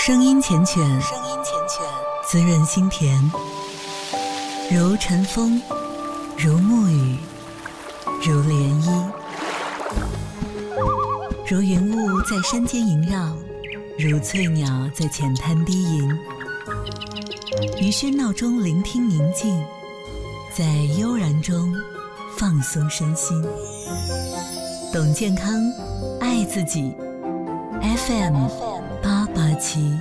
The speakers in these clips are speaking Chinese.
声音缱绻，滋润心田，如晨风，如沐雨，如涟漪，如云雾在山间萦绕，如翠鸟在浅滩低吟。于喧闹中聆听宁静，在悠然中放松身心。懂健康，爱自己。FM 887。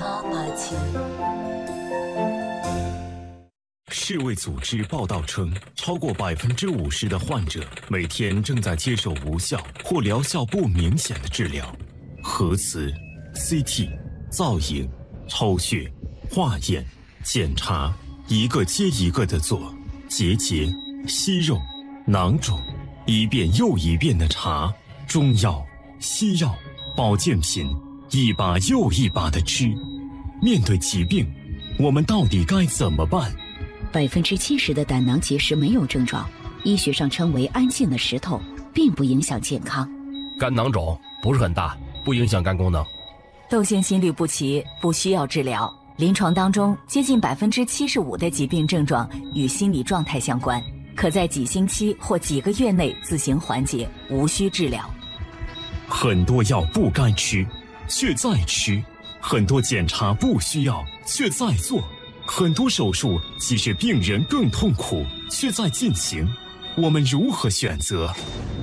世卫组织报道称，超过50%的患者每天正在接受无效或疗效不明显的治疗，核磁、CT、造影、抽血、化验、检查，一个接一个的做，结节、息肉、囊肿，一遍又一遍的查，中药、西药、保健品，一把又一把的吃。面对疾病，我们到底该怎么办 ？70%的胆囊结石没有症状，医学上称为安静的石头，并不影响健康。 肝囊肿不是很大，不影响肝功能。 窦腺心律不齐不需要治疗，临床当中接近75%的疾病症状与心理状态相关，可在几星期或几个月内自行缓解，无需治疗。 很多药不该吃，却在吃；很多检查不需要，却在做；很多手术即使病人更痛苦，却在进行。我们如何选择？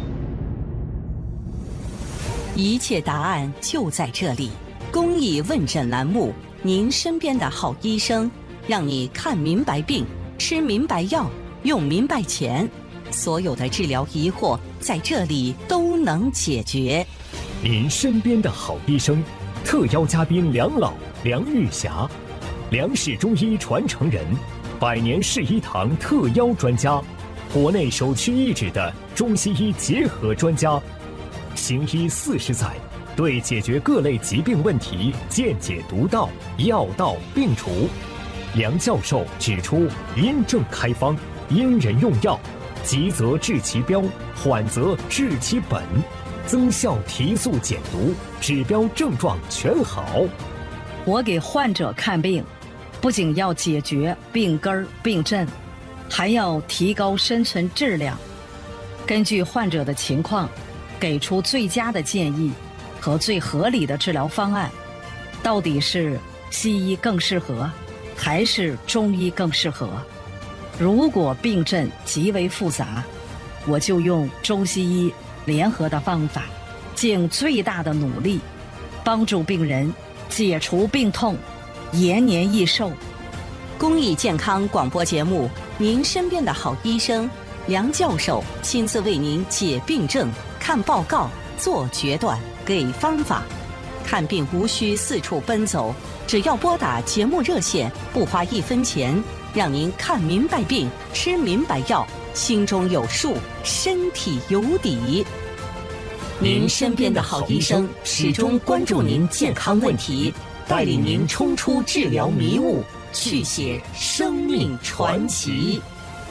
一切答案就在这里。公益问诊栏目，您身边的好医生，让你看明白病，吃明白药，用明白钱。所有的治疗疑惑在这里都能解决。 您身边的好医生，特邀嘉宾梁老、梁玉霞，梁氏中医传承人，100年世医堂特邀专家，国内首屈一指的中西医结合专家，行医40载，对解决各类疾病问题见解独到，药到病除。梁教授指出，因症开方，因人用药，急则治其标，缓则治其本，增效提速减毒，指标症状全好。 我给患者看病，不仅要解决病根儿病症，还要提高生存质量，根据患者的情况给出最佳的建议和最合理的治疗方案。到底是西医更适合还是中医更适合？如果病症极为复杂，我就用中西医联合的方法，尽最大的努力帮助病人解除病痛，延年益寿。 公益健康广播节目，您身边的好医生梁教授亲自为您解病症、看报告、做决断、给方法。看病无需四处奔走，只要拨打节目热线，不花1分钱，让您看明白病，吃明白药，心中有数，身体有底。您身边的好医生始终关注您健康问题，带领您冲出治疗迷雾，续写生命传奇。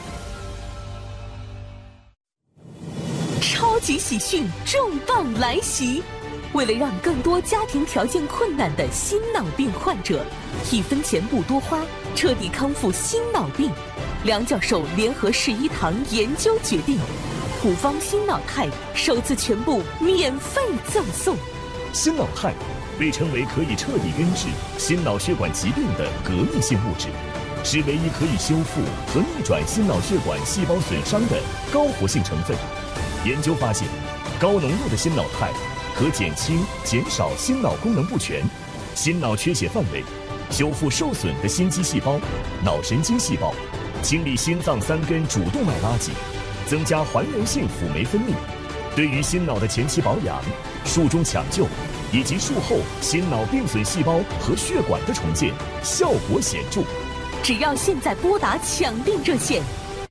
超级喜讯重磅来袭！为了让更多家庭条件困难的心脑病患者1分钱不多花，彻底康复心脑病，梁教授联合世医堂研究决定，普方心脑肽首次全部免费赠送。 心脑肽被称为可以彻底根治心脑血管疾病的革命性物质，是唯一可以修复和逆转心脑血管细胞损伤的高活性成分。研究发现，高浓度的心脑肽可减轻、减少心脑功能不全、心脑缺血范围，修复受损的心肌细胞、脑神经细胞，清理心脏3根主动脉垃圾，增加还原性辅酶分泌。对于心脑的前期保养、术中抢救以及术后心脑病损细胞和血管的重建，效果显著。 只要现在拨打抢病热线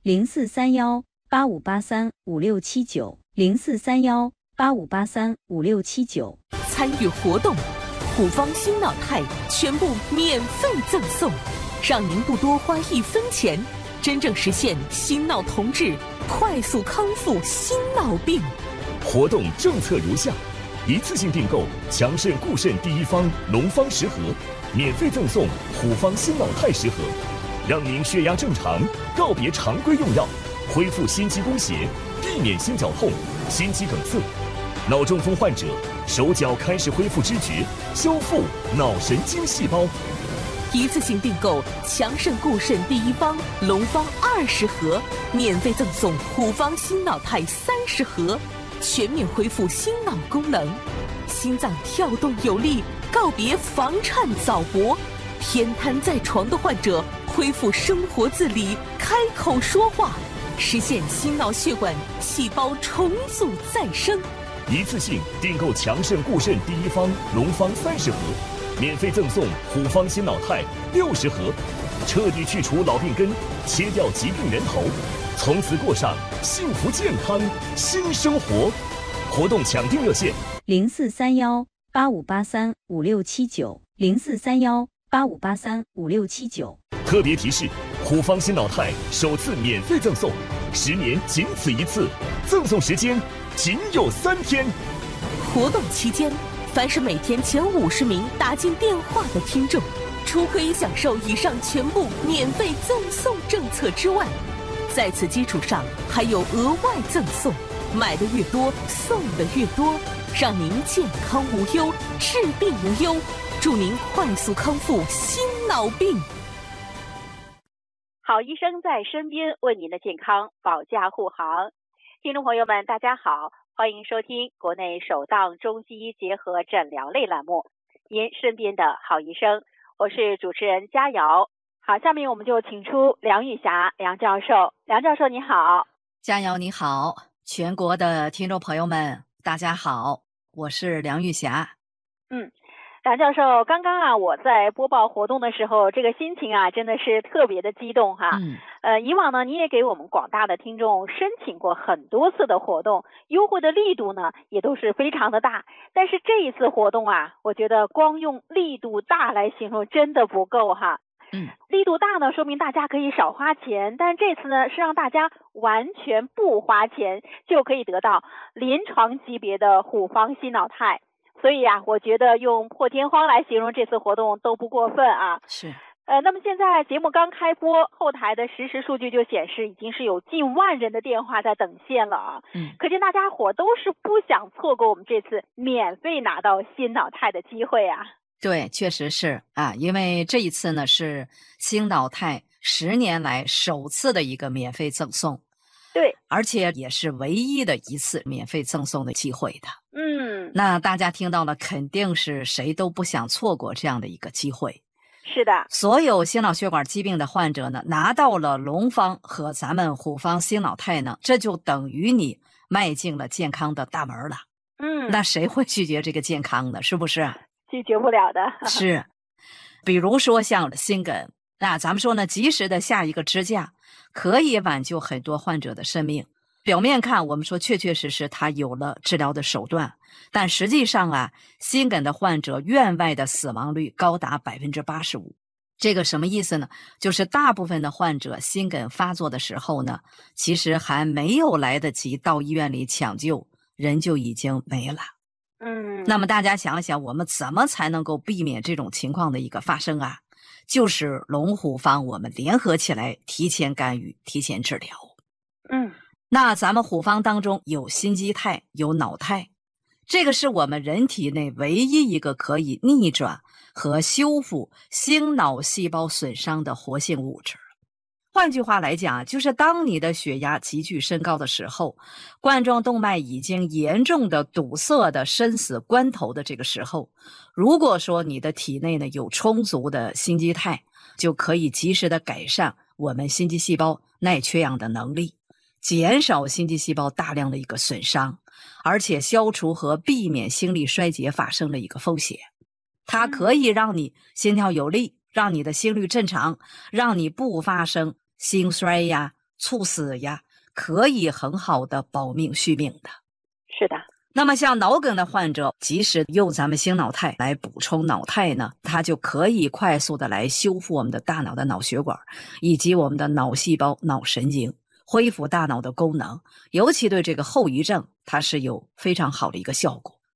043185835679，043185835679， 参与活动，普方心脑肽全部免费赠送，让您不多花1分钱，真正实现心脑同治，快速康复心脑病。 活动政策如下： 一次性订购强肾固肾第一方龙方10盒，免费赠送虎方心脑肽10盒，让您血压正常，告别常规用药，恢复心肌供血，避免心绞痛、心肌梗塞。脑中风患者手脚开始恢复知觉，修复脑神经细胞。 一次性订购强肾固肾第一方龙方20盒，免费赠送虎方心脑肽30盒，全面恢复心脑功能，心脏跳动有力，告别房颤早搏，偏瘫在床的患者恢复生活自理，开口说话，实现心脑血管细胞重组再生。 一次性订购强肾固肾第一方龙方30盒，免费赠送虎方心脑肽60盒，彻底去除老病根，切掉疾病源头，从此过上幸福健康新生活。活动抢订热线 043185835679，043185835679。 特别提示：虎方心脑肽首次免费赠送，10年仅此一次，赠送时间仅有3天。 活动期间，凡是每天前50名打进电话的听众，除可以享受以上全部免费赠送政策之外，在此基础上还有额外赠送，买的越多，送的越多，让您健康无忧，治病无忧，祝您快速康复心脑病。 好医生在身边，为您的健康保驾护航。听众朋友们，大家好，欢迎收听国内首档中西医结合诊疗类栏目《您身边的好医生》，我是主持人佳瑶。好，下面我们就请出梁玉霞梁教授。梁教授你好。 佳瑶你好，全国的听众朋友们大家好，我是梁玉霞。 梁教授，刚刚我在播报活动的时候，这个心情真的是特别的激动哈。以往呢，你也给我们广大的听众申请过很多次的活动，优惠的力度呢也都是非常的大。但是这一次活动我觉得光用力度大来形容真的不够哈。力度大呢，说明大家可以少花钱，但这次呢是让大家完全不花钱就可以得到临床级别的虎方心脑肽。所以我觉得用破天荒来形容这次活动都不过分啊。 是。 那么现在节目刚开播，后台的实时数据就显示已经是有近万人的电话在等线了啊。可见大家伙都是不想错过我们这次免费拿到心脑肽的机会啊。 对，确实是因为这一次呢是心脑肽10年来首次的一个免费赠送。 对， 而且也是唯一的一次免费赠送的机会的。那大家听到了，肯定是谁都不想错过这样的一个机会。 是的， 所有心脑血管疾病的患者呢，拿到了龙方和咱们虎方心脑肽呢，这就等于你迈进了健康的大门了。那谁会拒绝这个健康呢？是不是？ 拒绝不了的。 是，比如说像心梗，咱们说呢，及时的下一个支架可以挽救很多患者的生命。表面看我们说确确实实他有了治疗的手段，但实际上心梗的患者院外的死亡率高达 85%。 这个什么意思呢？就是大部分的患者心梗发作的时候呢，其实还没有来得及到医院里抢救，人就已经没了。那么大家想想，我们怎么才能够避免这种情况的一个发生就是龙虎方我们联合起来提前干预，提前治疗。那咱们虎方当中有心肌肽，有脑肽，这个是我们人体内唯一一个可以逆转和修复心脑细胞损伤的活性物质。换句话来讲，就是当你的血压急剧升高的时候，冠状动脉已经严重的堵塞的生死关头的这个时候，如果说你的体内呢有充足的心肌肽，就可以及时的改善我们心肌细胞耐缺氧的能力，减少心肌细胞大量的一个损伤，而且消除和避免心力衰竭发生的一个风险。它可以让你心跳有力，让你的心率正常，让你不发生心衰猝死可以很好的保命续命的。 是的。 那么像脑梗的患者，即使用咱们心脑肽来补充脑肽呢，它就可以快速的来修复我们的大脑的脑血管以及我们的脑细胞、脑神经，恢复大脑的功能，尤其对这个后遗症它是有非常好的一个效果。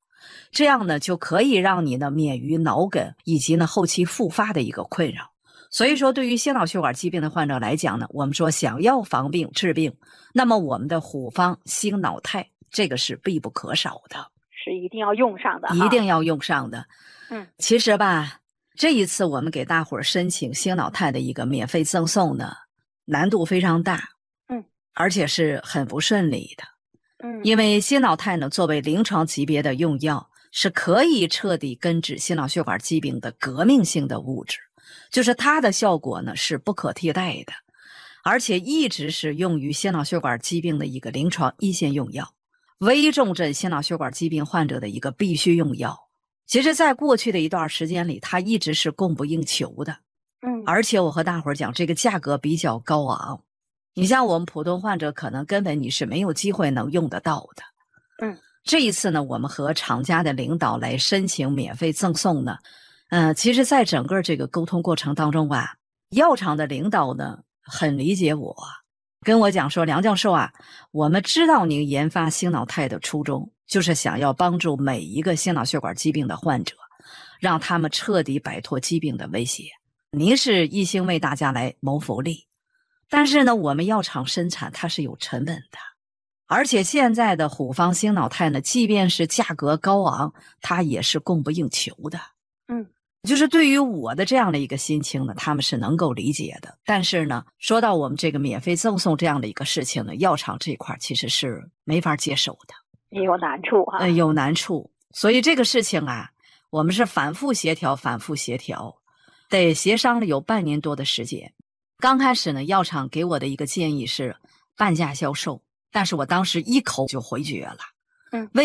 这样呢就可以让你呢免于脑梗以及呢后期复发的一个困扰。所以说对于心脑血管疾病的患者来讲呢，我们说想要防病治病，那么我们的虎方星脑肽这个是必不可少的， 是一定要用上的， 一定要用上的。其实吧，这一次我们给大伙儿申请星脑肽的一个免费赠送呢，难度非常大，而且是很不顺利的。因为心脑肽呢作为临床级别的用药，是可以彻底根治心脑血管疾病的革命性的物质，就是它的效果呢是不可替代的，而且一直是用于心脑血管疾病的一个临床一线用药，危重症心脑血管疾病患者的一个必须用药。其实在过去的一段时间里，它一直是供不应求的。而且我和大伙儿讲，这个价格比较高昂，你像我们普通患者可能根本你是没有机会能用得到的。这一次呢，我们和厂家的领导来申请免费赠送呢，其实在整个这个沟通过程当中吧，药厂的领导呢很理解我，跟我讲说，梁教授啊，我们知道您研发星脑肽的初衷，就是想要帮助每一个心脑血管疾病的患者，让他们彻底摆脱疾病的威胁。您是一心为大家来谋福利，但是呢，我们药厂生产它是有成本的，而且现在的虎方星脑肽呢，即便是价格高昂，它也是供不应求的。就是对于我的这样的一个心情呢，他们是能够理解的。但是呢，说到我们这个免费赠送这样的一个事情呢，药厂这块其实是没法接受的， 也有难处哈。 有难处。所以这个事情啊，我们是反复协调，得协商了有半年多的时间。刚开始呢，药厂给我的一个建议是半价销售，但是我当时一口就回绝了。